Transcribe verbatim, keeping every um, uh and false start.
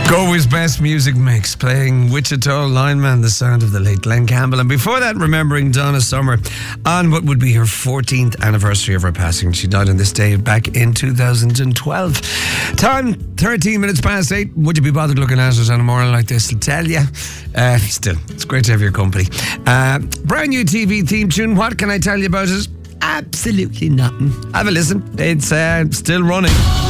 Galway's best music mix, playing Wichita Lineman, the sound of the late Glenn Campbell. And before that, remembering Donna Summer on what would be her fourteenth anniversary of her passing. She died on this day back in two thousand twelve. Time, thirteen minutes past eight. Would you be bothered looking at us on a morning like this? I'll tell you. Uh, still, it's great to have your company. Uh, brand new T V theme tune. What can I tell you about it? Absolutely nothing. Have a listen. It's uh, still running.